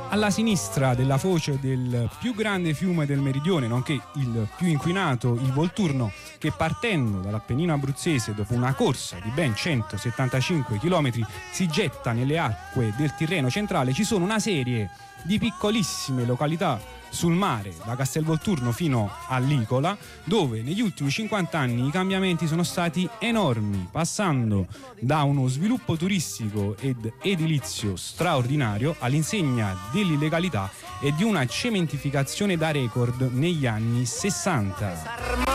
alla sinistra della foce del più grande fiume del meridione, nonché il più inquinato, il Volturno, che partendo dall'Appennino abruzzese dopo una corsa di ben 175 km si getta nelle acque del Tirreno centrale, ci sono una serie di piccolissime località sul mare, da Castelvolturno fino a Licola, dove negli ultimi 50 anni i cambiamenti sono stati enormi, passando da uno sviluppo turistico ed edilizio straordinario all'insegna dell'illegalità e di una cementificazione da record negli anni 60.